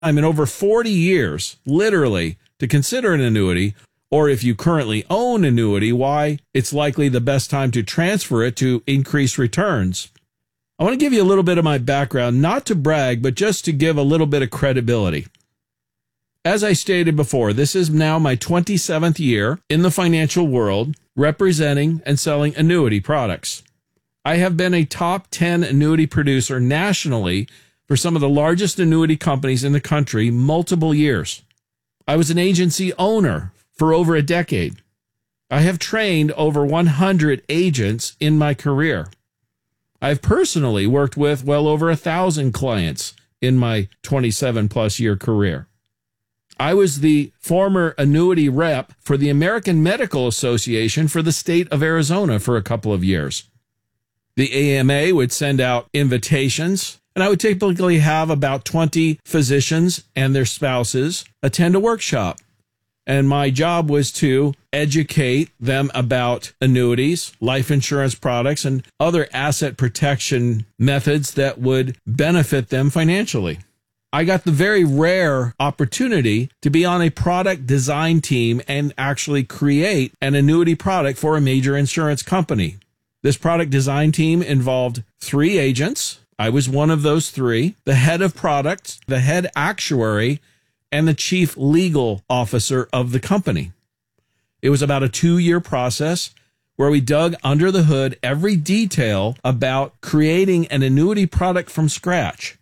time in over 40 years, literally, to consider an annuity, or if you currently own annuity, why it's likely the best time to transfer it to increase returns. I want to give you a little bit of my background, not to brag, but just to give a little bit of credibility. As I stated before, this is now my 27th year in the financial world representing and selling annuity products. I have been a top 10 annuity producer nationally for some of the largest annuity companies in the country multiple years. I was an agency owner for over a decade. I have trained over 100 agents in my career. I've personally worked with well over 1,000 clients in my 27-plus year career. I was the former annuity rep for the American Medical Association for the state of Arizona for a couple of years. The AMA would send out invitations, and I would typically have about 20 physicians and their spouses attend a workshop. And my job was to educate them about annuities, life insurance products, and other asset protection methods that would benefit them financially. I got the very rare opportunity to be on a product design team and actually create an annuity product for a major insurance company. This product design team involved 3 agents. I was one of those 3, the head of product, the head actuary, and the chief legal officer of the company. It was about a 2-year process where we dug under the hood every detail about creating an annuity product from scratch.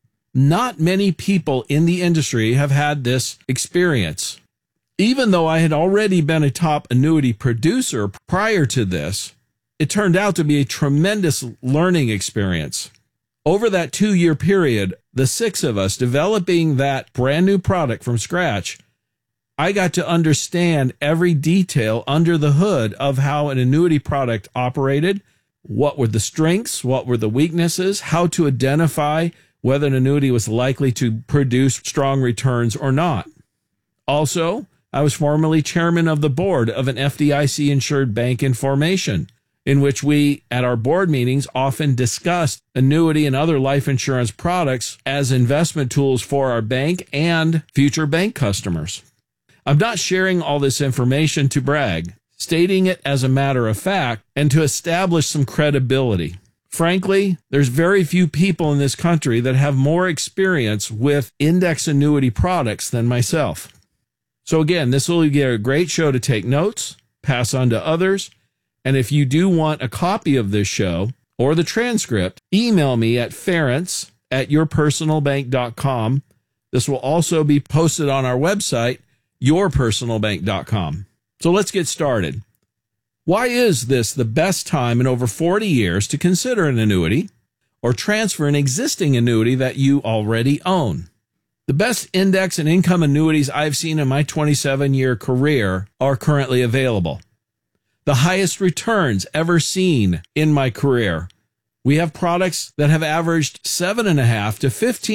Not many people in the industry have had this experience. Even though I had already been a top annuity producer prior to this, it turned out to be a tremendous learning experience. Over that 2-year period, the 6 of us developing that brand new product from scratch, I got to understand every detail under the hood of how an annuity product operated, what were the strengths, what were the weaknesses, how to identify whether an annuity was likely to produce strong returns or not. Also, I was formerly chairman of the board of an FDIC-insured bank in formation, in which we, at our board meetings, often discussed annuity and other life insurance products as investment tools for our bank and future bank customers. I'm not sharing all this information to brag, stating it as a matter of fact and to establish some credibility. Frankly, there's very few people in this country that have more experience with index annuity products than myself. So again, this will be a great show to take notes, pass on to others, and if you do want a copy of this show or the transcript, email me at ference@yourpersonalbank.com. This will also be posted on our website, yourpersonalbank.com. So let's get started. Why is this the best time in over 40 years to consider an annuity or transfer an existing annuity that you already own? The best index and income annuities I've seen in my 27-year career are currently available. The highest returns ever seen in my career. We have products that have averaged 7.5% to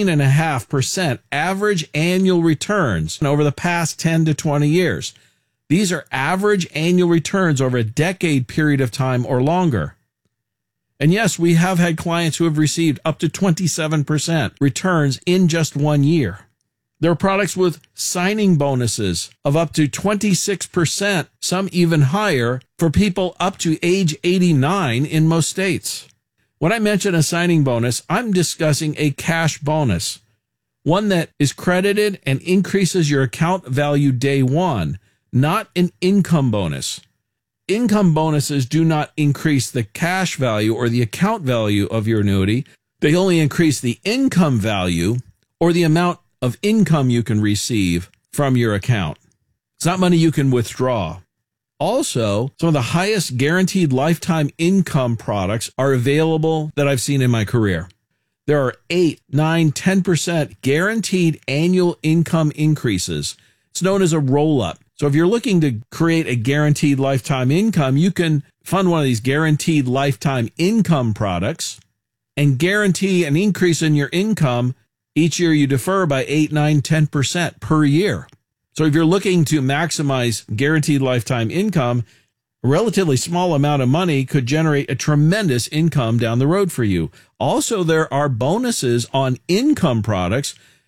15.5% average annual returns over the past 10 to 20 years. These are average annual returns over a decade period of time or longer. And yes, we have had clients who have received up to 27% returns in just 1 year. There are products with signing bonuses of up to 26%, some even higher, for people up to age 89 in most states. When I mention a signing bonus, I'm discussing a cash bonus, one that is credited and increases your account value day one, not an income bonus. Income bonuses do not increase the cash value or the account value of your annuity. They only increase the income value or the amount of income you can receive from your account. It's not money you can withdraw. Also, some of the highest guaranteed lifetime income products are available that I've seen in my career. There are 8, 9, 10% guaranteed annual income increases. It's known as a roll-up. So if you're looking to create a guaranteed lifetime income, you can fund one of these guaranteed lifetime income products and guarantee an increase in your income each year you defer by 8, 9, 10% per year. So if you're looking to maximize guaranteed lifetime income, a relatively small amount of money could generate a tremendous income down the road for you. Also, there are bonuses on income products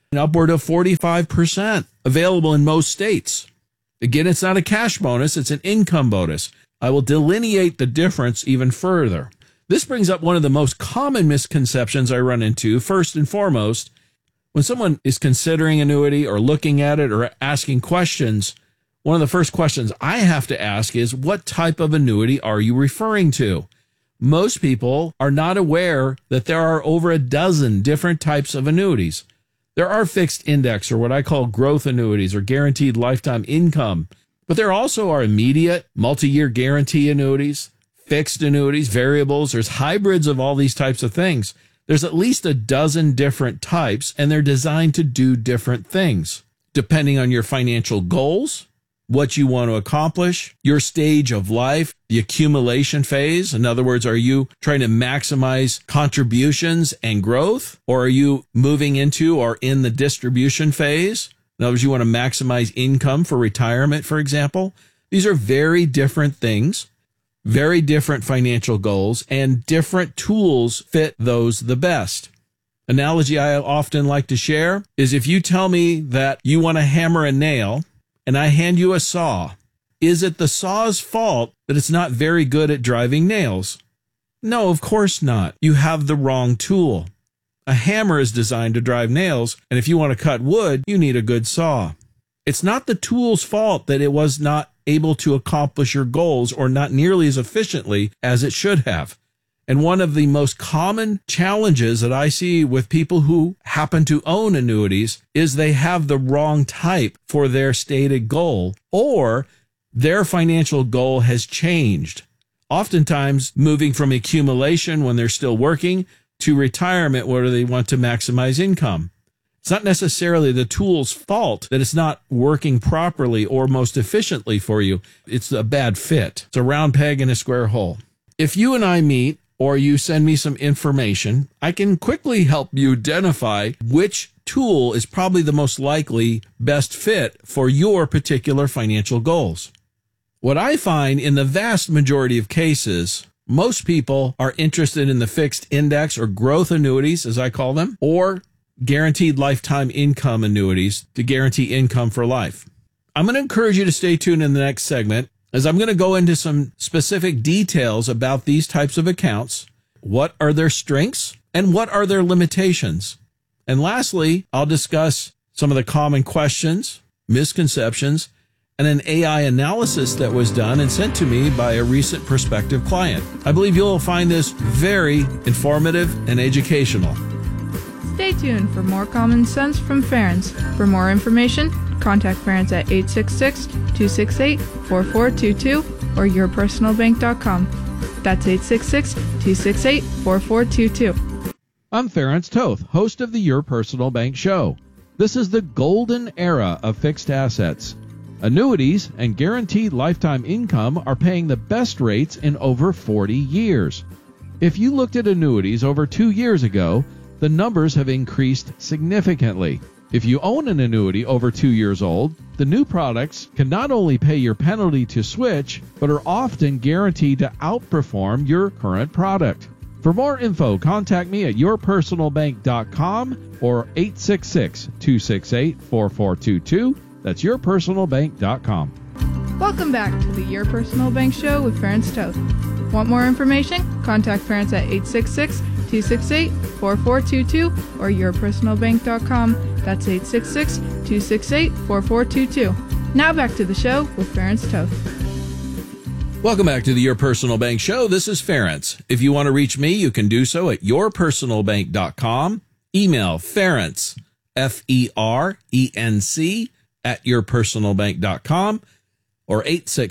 upward of 45%, available in most states. Again, it's not a cash bonus, it's an income bonus. I will delineate the difference even further. This brings up one of the most common misconceptions I run into. First and foremost, when someone is considering annuity or looking at it or asking questions, one of the first questions I have to ask is, what type of annuity are you referring to? Most people are not aware that there are over a dozen different types of annuities. There are fixed index, or what I call growth annuities, or guaranteed lifetime income. But there also are immediate, multi-year guarantee annuities, fixed annuities, variables. There's hybrids of all these types of things. There's at least a dozen different types, and they're designed to do different things, depending on your financial goals, what you want to accomplish, your stage of life, the accumulation phase. In other words, are you trying to maximize contributions and growth, or are you moving into or in the distribution phase? In other words, you want to maximize income for retirement, for example. These are very different things, very different financial goals, and different tools fit those the best. Analogy I often like to share is, if you tell me that you want to hammer a nail and I hand you a saw, is it the saw's fault that it's not very good at driving nails? No, of course not. You have the wrong tool. A hammer is designed to drive nails, and if you want to cut wood, you need a good saw. It's not the tool's fault that it was not able to accomplish your goals, or not nearly as efficiently as it should have. And one of the most common challenges that I see with people who happen to own annuities is they have the wrong type for their stated goal, or their financial goal has changed. Oftentimes moving from accumulation when they're still working to retirement where they want to maximize income. It's not necessarily the tool's fault that it's not working properly or most efficiently for you. It's a bad fit. It's a round peg in a square hole. If you and I meet, or you send me some information, I can quickly help you identify which tool is probably the most likely best fit for your particular financial goals. What I find in the vast majority of cases, most people are interested in the fixed index or growth annuities, as I call them, or guaranteed lifetime income annuities to guarantee income for life. I'm going to encourage you to stay tuned in the next segment, as I'm going to go into some specific details about these types of accounts. What are their strengths and what are their limitations? And lastly, I'll discuss some of the common questions, misconceptions, and an AI analysis that was done and sent to me by a recent prospective client. I believe you'll find this very informative and educational. Stay tuned for more common sense from Ferenc. For more information, contact Ferenc at 866-268-4422 or yourpersonalbank.com. That's 866-268-4422. I'm Ferenc Toth, host of the Your Personal Bank Show. This is the golden era of fixed assets. Annuities and guaranteed lifetime income are paying the best rates in over 40 years. If you looked at annuities over 2 years ago, the numbers have increased significantly. If you own an annuity over 2 years old, the new products can not only pay your penalty to switch, but are often guaranteed to outperform your current product. For more info, contact me at yourpersonalbank.com or 866-268-4422. That's yourpersonalbank.com. Welcome back to the Your Personal Bank Show with Ferenc Toth. Want more information? Contact Ferenc at 866-268-4422 or yourpersonalbank.com. That's 866-268-4422. Now back to the show with Ferenc Toth. Welcome back to the Your Personal Bank Show. This is Ferenc. If you want to reach me, you can do so at yourpersonalbank.com. Email Ferenc, Ferenc, at yourpersonalbank.com or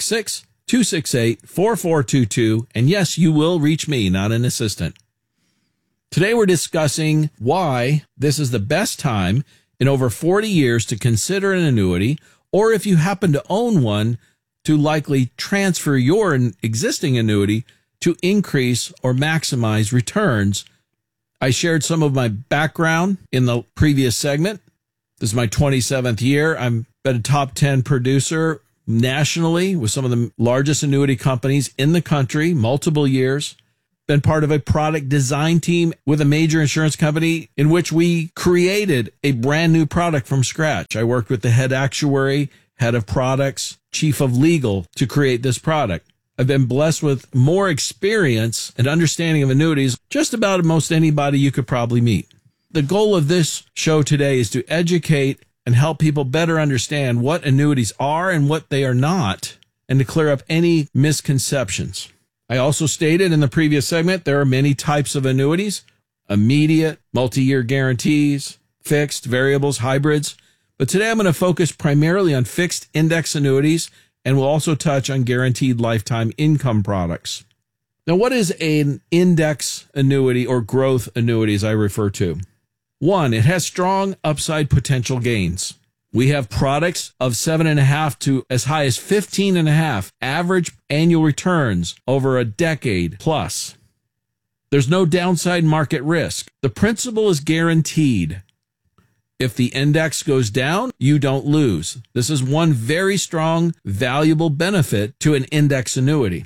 866-268-4422. And yes, you will reach me, not an assistant. Today we're discussing why this is the best time in over 40 years to consider an annuity, or if you happen to own one, to likely transfer your existing annuity to increase or maximize returns. I shared some of my background in the previous segment. This is my 27th year. I've been a top 10 producer nationally with some of the largest annuity companies in the country, multiple years. been part of a product design team with a major insurance company in which we created a brand new product from scratch. I worked with the head actuary, head of products, chief of legal to create this product. I've been blessed with more experience and understanding of annuities just about most anybody you could probably meet. The goal of this show today is to educate and help people better understand what annuities are and what they are not, and to clear up any misconceptions. I also stated in the previous segment there are many types of annuities: immediate, multi-year guarantees, fixed, variables, hybrids. But today I'm going to focus primarily on fixed index annuities, and we'll also touch on guaranteed lifetime income products. Now, what is an index annuity or growth annuity, as I refer to? One, it has strong upside potential gains. We have products of 7.5 to as high as 15.5 average annual returns over a decade plus. There's no downside market risk. The principal is guaranteed. If the index goes down, you don't lose. This is one very strong, valuable benefit to an index annuity.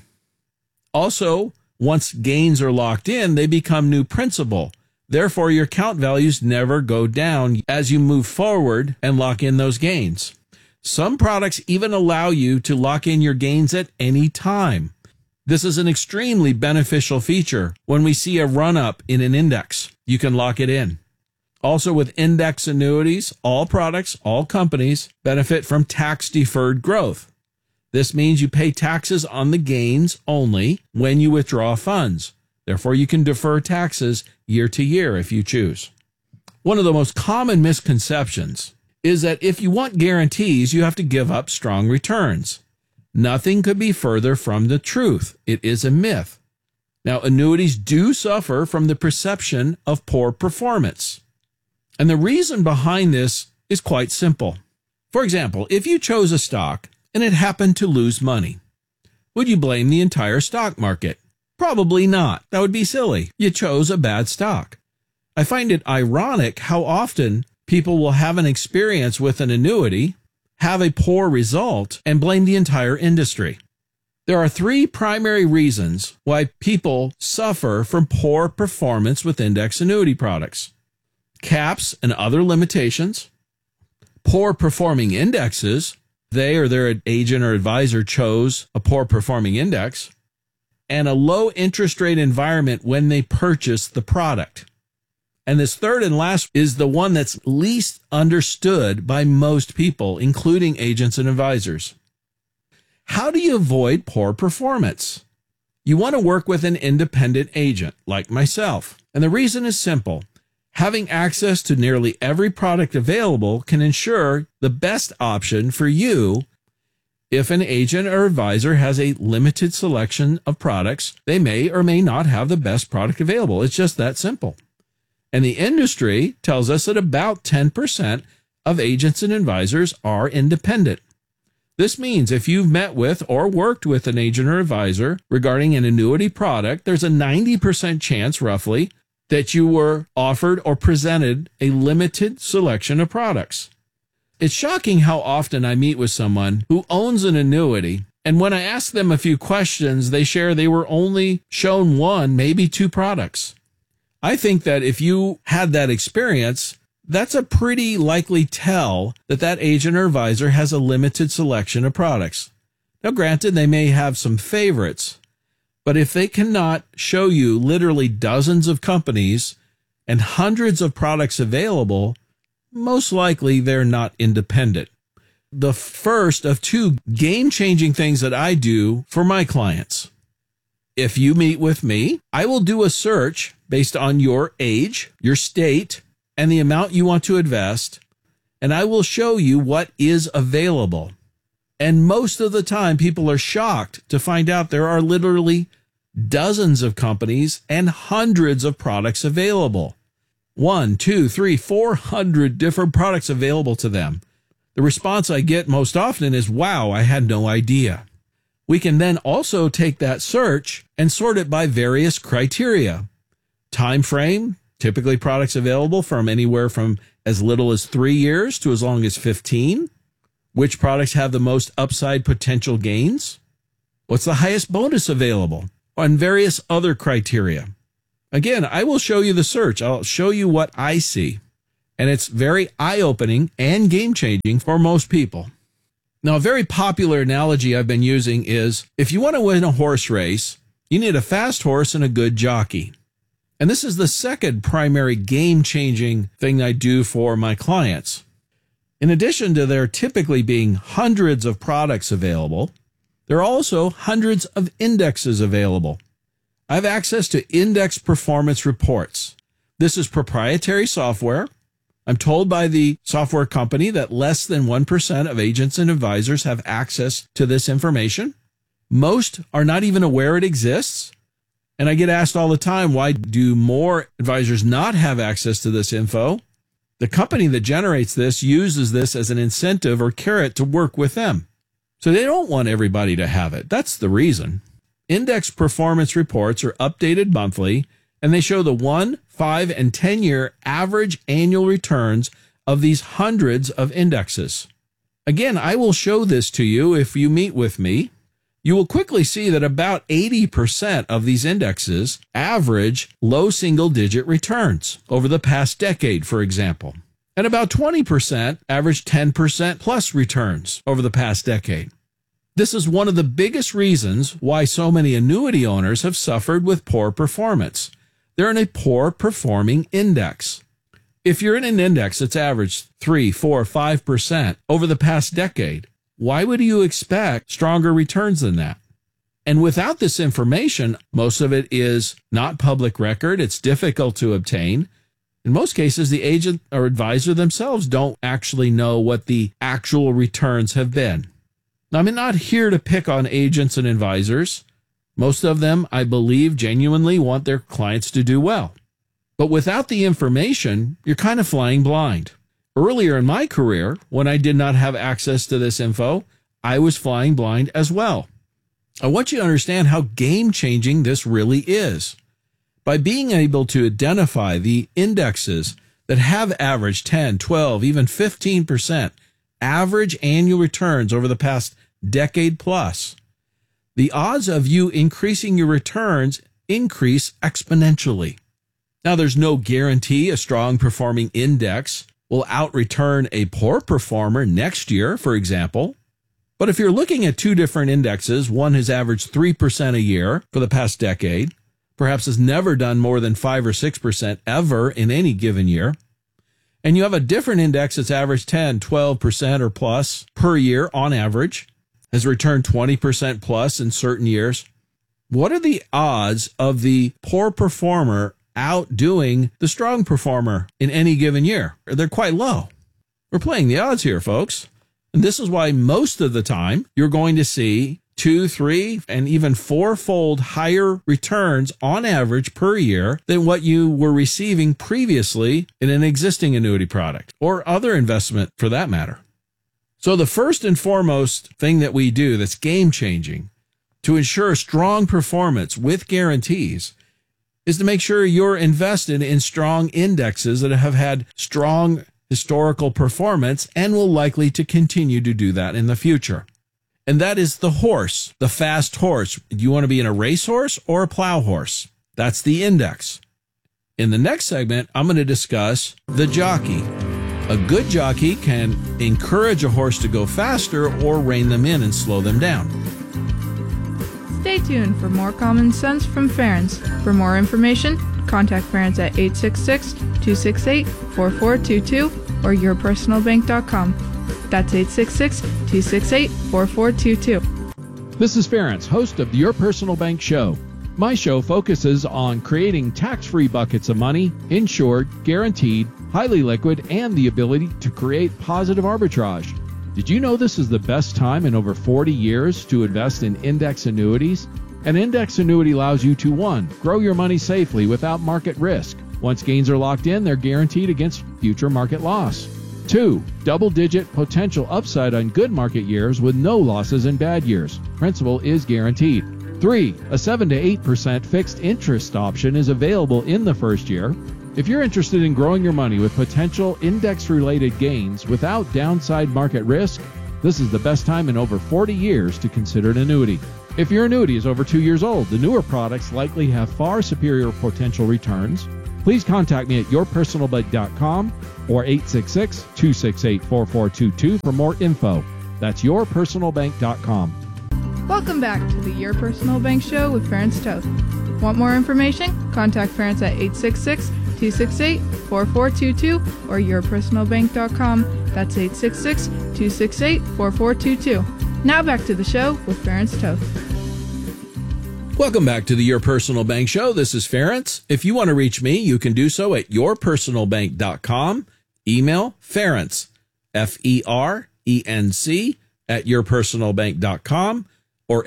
Also, once gains are locked in, they become new principal. Therefore, your account values never go down as you move forward and lock in those gains. Some products even allow you to lock in your gains at any time. This is an extremely beneficial feature when we see a run-up in an index. You can lock it in. Also, with index annuities, all products, all companies benefit from tax-deferred growth. This means you pay taxes on the gains only when you withdraw funds. Therefore, you can defer taxes year to year if you choose. One of the most common misconceptions is that if you want guarantees, you have to give up strong returns. Nothing could be further from the truth. It is a myth. Now, annuities do suffer from the perception of poor performance. And the reason behind this is quite simple. For example, if you chose a stock and it happened to lose money, would you blame the entire stock market? Probably not. That would be silly. You chose a bad stock. I find it ironic how often people will have an experience with an annuity, have a poor result, and blame the entire industry. There are three primary reasons why people suffer from poor performance with index annuity products: caps and other limitations, poor performing indexes, they or their agent or advisor chose a poor performing index, and a low interest rate environment when they purchased the product. And this third and last is the one that's least understood by most people, including agents and advisors. How do you avoid poor performance? You want to work with an independent agent like myself. And the reason is simple. Having access to nearly every product available can ensure the best option for you. If an agent or advisor has a limited selection of products, they may or may not have the best product available. It's just that simple. And the industry tells us that about 10% of agents and advisors are independent. This means if you've met with or worked with an agent or advisor regarding an annuity product, there's a 90% chance, roughly, that you were offered or presented a limited selection of products. It's shocking how often I meet with someone who owns an annuity, and when I ask them a few questions, they share they were only shown one, maybe two products. I think that if you had that experience, that's a pretty likely tell that that agent or advisor has a limited selection of products. Now, granted, they may have some favorites, but if they cannot show you literally dozens of companies and hundreds of products available, most likely they're not independent. The first of two game-changing things that I do for my clients. If you meet with me, I will do a search based on your age, your state, and the amount you want to invest, and I will show you what is available. And most of the time, people are shocked to find out there are literally dozens of companies and hundreds of products available. 1, 2, 3, 400 different products available to them. The response I get most often is, wow, I had no idea. We can then also take that search and sort it by various criteria. Time frame, typically products available from anywhere from as little as 3 years to as long as 15. Which products have the most upside potential gains? What's the highest bonus available? and various other criteria. Again, I will show you the search. I'll show you what I see. And it's very eye-opening and game-changing for most people. Now, a very popular analogy I've been using is, if you want to win a horse race, you need a fast horse and a good jockey. And this is the second primary game-changing thing I do for my clients. In addition to there typically being hundreds of products available, there are also hundreds of indexes available. I have access to index performance reports. This is proprietary software. I'm told by the software company that less than 1% of agents and advisors have access to this information. Most are not even aware it exists. And I get asked all the time, why do more advisors not have access to this info? The company that generates this uses this as an incentive or carrot to work with them. So they don't want everybody to have it. That's the reason. Index performance reports are updated monthly, and they show the 1, 5, and 10-year average annual returns of these hundreds of indexes. Again, I will show this to you if you meet with me. You will quickly see that about 80% of these indexes average low single-digit returns over the past decade, for example. And about 20% average 10% plus returns over the past decade. This is one of the biggest reasons why so many annuity owners have suffered with poor performance. They're in a poor performing index. If you're in an index that's averaged 3, 4, 5% over the past decade, why would you expect stronger returns than that? And without this information, most of it is not public record. It's difficult to obtain. In most cases, the agent or advisor themselves don't actually know what the actual returns have been. Now, I'm not here to pick on agents and advisors. Most of them, I believe, genuinely want their clients to do well. But without the information, you're kind of flying blind. Earlier in my career, when I did not have access to this info, I was flying blind as well. I want you to understand how game-changing this really is. By being able to identify the indexes that have averaged 10, 12, even 15% average annual returns over the past decade plus, the odds of you increasing your returns increase exponentially. Now, there's no guarantee a strong performing index will out-return a poor performer next year, for example. But if you're looking at two different indexes, one has averaged 3% a year for the past decade, perhaps has never done more than 5 or 6% ever in any given year, and you have a different index that's averaged 10, 12% or plus per year on average, has returned 20% plus in certain years, what are the odds of the poor performer outdoing the strong performer in any given year? They're quite low. We're playing the odds here, folks. And this is why most of the time you're going to see 2, 3, and even 4-fold higher returns on average per year than what you were receiving previously in an existing annuity product or other investment for that matter. So the first and foremost thing that we do that's game-changing to ensure strong performance with guarantees is to make sure you're invested in strong indexes that have had strong historical performance and will likely to continue to do that in the future. And that is the horse, the fast horse. Do you want to be in a racehorse or a plow horse? That's the index. In the next segment, I'm going to discuss the jockey. A good jockey can encourage a horse to go faster or rein them in and slow them down. Stay tuned for more common sense from Ferenc. For more information, contact Ferenc at 866-268-4422 or yourpersonalbank.com. That's 866-268-4422. This is Ferenc, host of the Your Personal Bank Show. My show focuses on creating tax-free buckets of money, insured, guaranteed, highly liquid, and the ability to create positive arbitrage. Did you know this is the best time in over 40 years to invest in index annuities? An index annuity allows you to 1. Grow your money safely without market risk. Once gains are locked in, they're guaranteed against future market loss. 2. Double-digit potential upside on good market years with no losses in bad years. Principal is guaranteed. 3. A 7 to 8% fixed interest option is available in the first year. If you're interested in growing your money with potential index-related gains without downside market risk, this is the best time in over 40 years to consider an annuity. If your annuity is over 2 years old, the newer products likely have far superior potential returns. Please contact me at yourpersonalbank.com or 866-268-4422 for more info. That's yourpersonalbank.com. Welcome back to the Your Personal Bank Show with Ferenc Toth. Want more information? Contact Ferenc at 866-268-4422 or yourpersonalbank.com. That's 866-268-4422. Now back to the show with Ferenc Toth. Welcome back to the Your Personal Bank Show. This is Ferenc. If you want to reach me, you can do so at yourpersonalbank.com. Email Ferenc, Ferenc, at yourpersonalbank.com or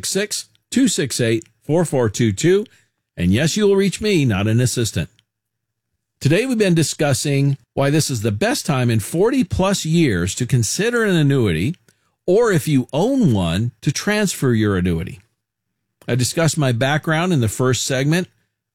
866-268-4422. And yes, you will reach me, not an assistant. Today we've been discussing why this is the best time in 40 plus years to consider an annuity, or if you own one, to transfer your annuity. I discussed my background in the first segment,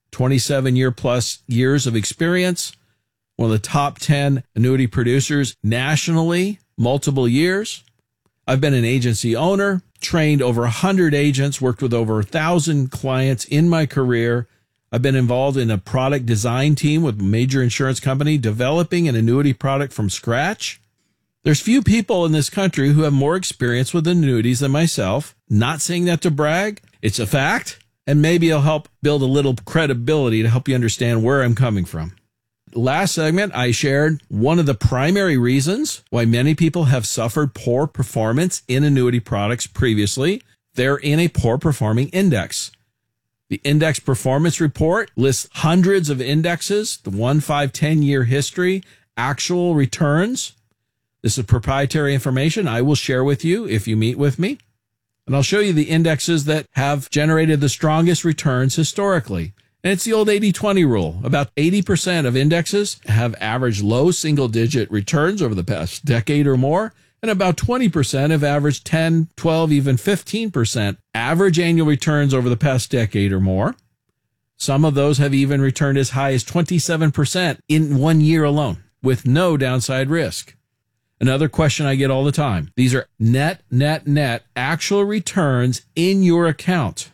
27 plus years of experience, one of the top 10 annuity producers nationally, multiple years. I've been an agency owner, trained over 100 agents, worked with over 1,000 clients in my career. I've been involved in a product design team with a major insurance company, developing an annuity product from scratch. There's few people in this country who have more experience with annuities than myself. Not saying that to brag. It's a fact. And maybe it'll help build a little credibility to help you understand where I'm coming from. Last segment, I shared one of the primary reasons why many people have suffered poor performance in annuity products previously. They're in a poor performing index. The Index Performance Report lists hundreds of indexes, the 1, 5, 10-year history, actual returns. This is proprietary information I will share with you if you meet with me. And I'll show you the indexes that have generated the strongest returns historically. And it's the old 80-20 rule. About 80% of indexes have averaged low single-digit returns over the past decade or more, and about 20% have averaged 10, 12, even 15% average annual returns over the past decade or more. Some of those have even returned as high as 27% in 1 year alone, with no downside risk. Another question I get all the time. These are net actual returns in your account.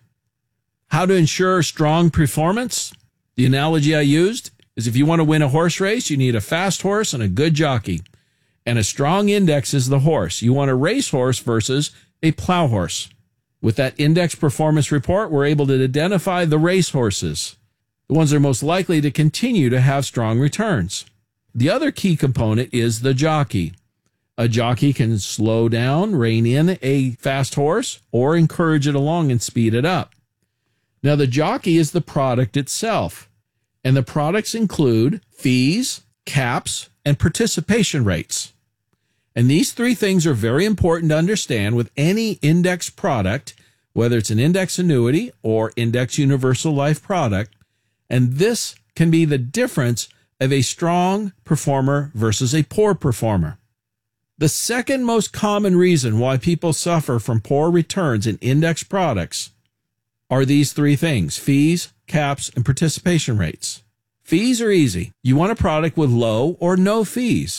How to ensure strong performance? The analogy I used is if you want to win a horse race, you need a fast horse and a good jockey. And a strong index is the horse. You want a racehorse versus a plow horse. With that Index Performance Report, we're able to identify the racehorses, the ones that are most likely to continue to have strong returns. The other key component is the jockey. A jockey can slow down, rein in a fast horse, or encourage it along and speed it up. Now, the jockey is the product itself, and the products include fees, caps, and participation rates. And these three things are very important to understand with any index product, whether it's an index annuity or index universal life product. And this can be the difference of a strong performer versus a poor performer. The second most common reason why people suffer from poor returns in index products are these three things: fees, caps, and participation rates. Fees are easy. You want a product with low or no fees.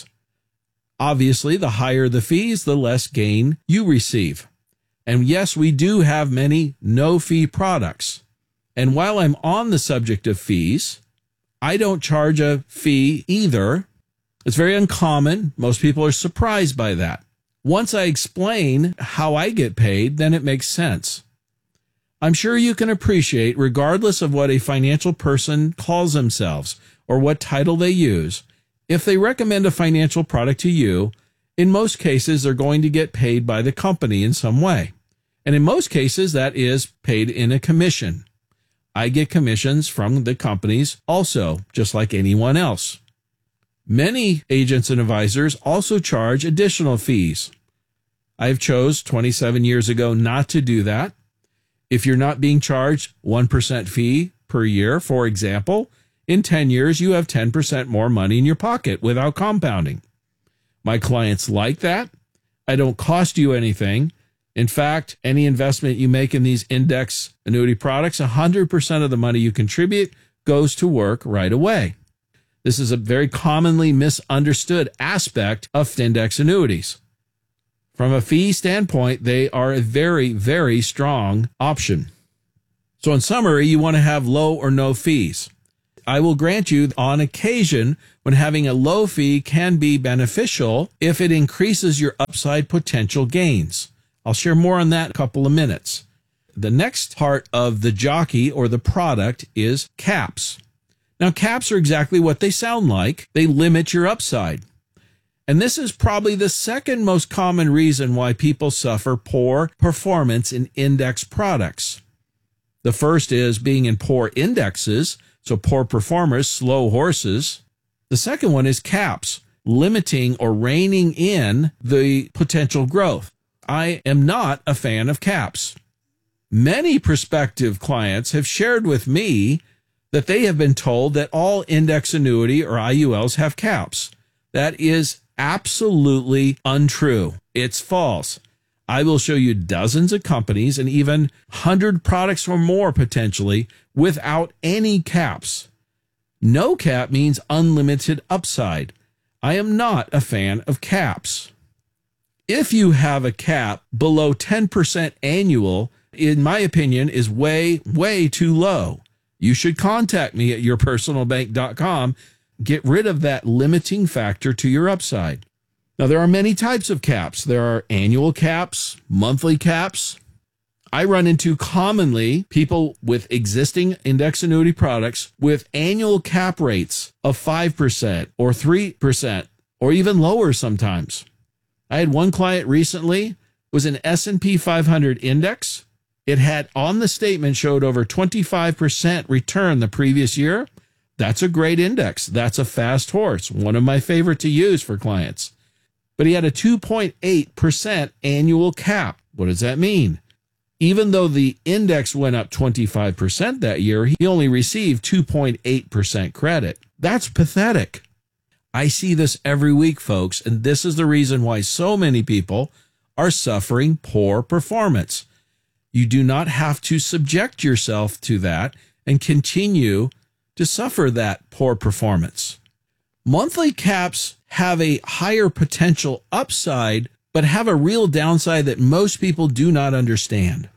Obviously, the higher the fees, the less gain you receive. And yes, we do have many no-fee products. And while I'm on the subject of fees, I don't charge a fee either. It's very uncommon. Most people are surprised by that. Once I explain how I get paid, then it makes sense. I'm sure you can appreciate, regardless of what a financial person calls themselves or what title they use, if they recommend a financial product to you, in most cases, they're going to get paid by the company in some way. And in most cases, that is paid in a commission. I get commissions from the companies also, just like anyone else. Many agents and advisors also charge additional fees. I've chose 27 years ago not to do that. If you're not being charged 1% fee per year, for example, in 10 years, you have 10% more money in your pocket without compounding. My clients like that. I don't cost you anything. In fact, any investment you make in these index annuity products, 100% of the money you contribute goes to work right away. This is a very commonly misunderstood aspect of index annuities. From a fee standpoint, they are a very, very strong option. So in summary, you want to have low or no fees. I will grant you on occasion when having a low fee can be beneficial if it increases your upside potential gains. I'll share more on that in a couple of minutes. The next part of the jockey or the product is caps. Now, caps are exactly what they sound like. They limit your upside. And this is probably the second most common reason why people suffer poor performance in index products. The first is being in poor indexes, so poor performers, slow horses. The second one is caps, limiting or reining in the potential growth. I am not a fan of caps. Many prospective clients have shared with me that they have been told that all index annuity or IULs have caps. That is absolutely untrue. It's false. I will show you dozens of companies and even 100 products or more potentially without any caps. No cap means unlimited upside. I am not a fan of caps. If you have a cap below 10% annual, in my opinion, is way, way too low. You should contact me at yourpersonalbank.com. Get rid of that limiting factor to your upside. Now, there are many types of caps. There are annual caps, monthly caps. I run into commonly people with existing index annuity products with annual cap rates of 5% or 3% or even lower sometimes. I had one client recently, was an S&P 500 index. It had on the statement showed over 25% return the previous year. That's a great index. That's a fast horse, one of my favorite to use for clients. But he had a 2.8% annual cap. What does that mean? Even though the index went up 25% that year, he only received 2.8% credit. That's pathetic. I see this every week, folks, and this is the reason why so many people are suffering poor performance. You do not have to subject yourself to that and continue to suffer that poor performance. Monthly caps have a higher potential upside, but have a real downside that most people do not understand.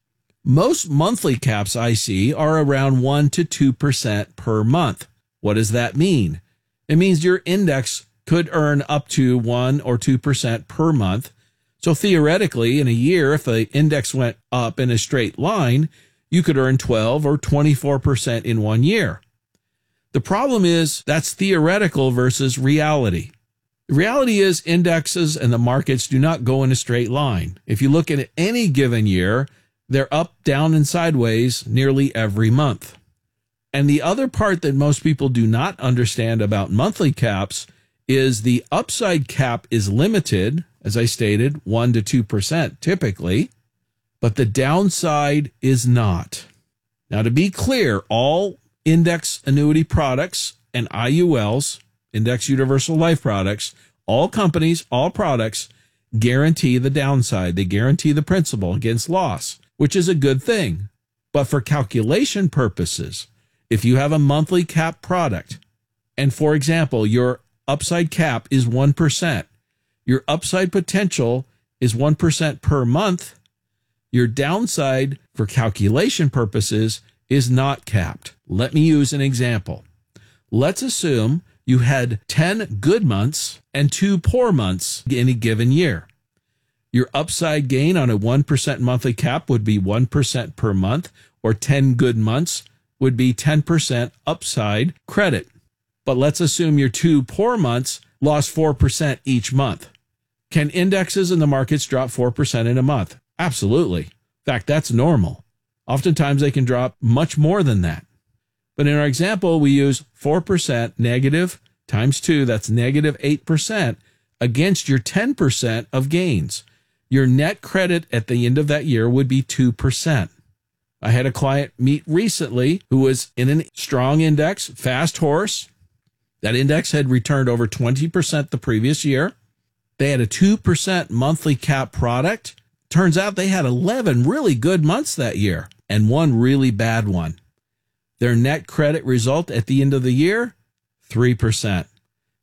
Most monthly caps I see are around 1 to 2% per month. What does that mean? It means your index could earn up to 1 or 2% per month. So theoretically, in a year, if the index went up in a straight line, you could earn 12 or 24% in 1 year. The problem is that's theoretical versus reality. The reality is indexes and the markets do not go in a straight line. If you look at any given year, they're up, down, and sideways nearly every month. And the other part that most people do not understand about monthly caps is the upside cap is limited, as I stated, 1 to 2% typically, but the downside is not. Now, to be clear, all index annuity products and IULs, index universal life products, all companies, all products guarantee the downside. They guarantee the principal against loss, which is a good thing. But for calculation purposes, if you have a monthly cap product, and for example, your upside cap is 1%, your upside potential is 1% per month, your downside for calculation purposes is not capped. Let me use an example. Let's assume you had 10 good months and 2 poor months in a given year. Your upside gain on a 1% monthly cap would be 1% per month, or 10 good months would be 10% upside credit. But let's assume your 2 poor months lost 4% each month. Can indexes in the markets drop 4% in a month? Absolutely. In fact, that's normal. Oftentimes they can drop much more than that. But in our example, we use 4% negative times 2, that's negative 8%, against your 10% of gains. Your net credit at the end of that year would be 2%. I had a client meet recently who was in a strong index, fast horse. That index had returned over 20% the previous year. They had a 2% monthly cap product. Turns out they had 11 really good months that year and 1 really bad one. Their net credit result at the end of the year, 3%.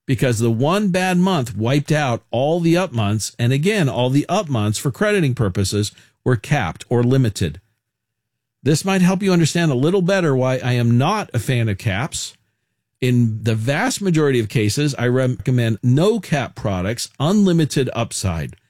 because the one bad month wiped out all the up months. And again, all the up months for crediting purposes were capped or limited. This might help you understand a little better why I am not a fan of caps. In the vast majority of cases, I recommend no cap products, unlimited upside.